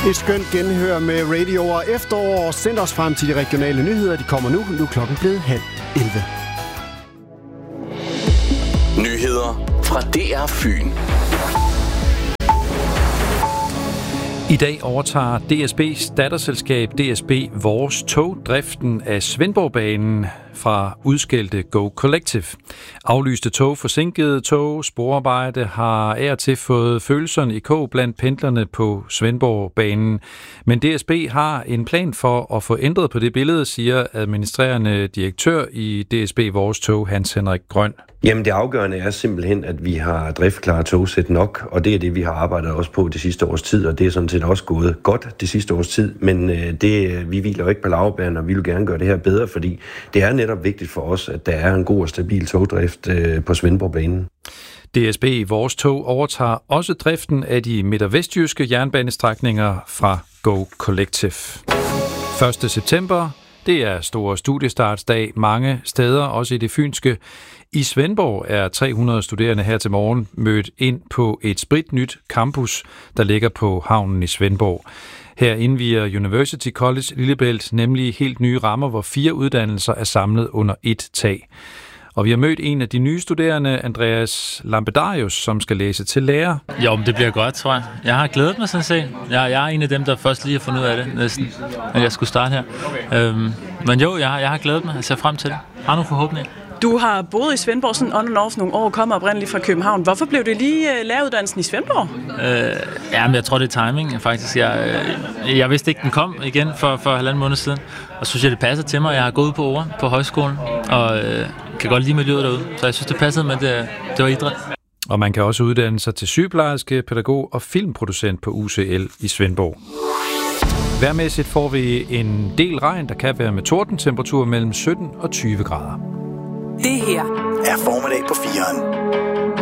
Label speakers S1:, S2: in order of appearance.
S1: Et skønt genhør med radio og efterår. Send os frem til de regionale nyheder. De kommer nu. Nu er klokken blevet 10:30.
S2: Nyheder fra DR Fyn.
S3: I dag overtager DSB's datterselskab DSB Vores Tog driften af Svendborgbanen fra udskældte Go Collective. Aflyste tog, forsinkede tog, sporarbejde har af og til fået følelserne i kog blandt pendlerne på Svendborgbanen. Men DSB har en plan for at få ændret på det billede, siger administrerende direktør i DSB Vores Tog, Hans Henrik Grøn.
S4: Jamen det afgørende er simpelthen, at vi har driftklare togsæt nok, og det er det, vi har arbejdet også på det sidste års tid, og det er sådan set også gået godt det sidste års tid, men vi hviler jo ikke på laurbærrene, og vi vil gerne gøre det her bedre, fordi det er netop vigtigt for os, at der er en god og stabil togdrift på Svendborgbanen.
S3: DSB Vores Tog overtager også driften af de midt- og vestjyske jernbanestrækninger fra Go Collective. 1. september, det er store studiestartsdag mange steder, også i det fynske. I Svendborg er 300 studerende her til morgen mødt ind på et spritnyt campus, der ligger på havnen i Svendborg. Her indviger University College Lillebælt nemlig helt nye rammer, hvor 4 uddannelser er samlet under et tag. Og vi har mødt en af de nye studerende, Andreas Lampedarius, som skal læse til lærer.
S5: Jo, men det bliver godt, tror jeg. Jeg har glædet mig sådan set. Jeg er en af dem, der først lige har fundet ud af det, næsten, at jeg skulle starte her. Men jo, jeg har glædet mig. Jeg ser frem til det. Har nogle forhåbninger.
S6: Du har boet i Svendborg sådan on and off nogle år, kommer oprindeligt fra København. Hvorfor blev det lige læreruddannelsen i Svendborg?
S5: Men jeg tror, det er timing, faktisk. Jeg vidste ikke, den kom igen for 1,5 måned siden. Og så synes jeg, det passer til mig. Jeg har gået ud på Ore på højskolen, og kan godt lide miljøet derude. Så jeg synes, det passede med, det var idræt.
S3: Og man kan også uddanne sig til sygeplejerske, pædagog og filmproducent på UCL i Svendborg. Vejrmæssigt får vi en del regn, der kan være med tordentemperatur mellem 17 og 20 grader.
S7: Det her er Formiddag på 4'eren.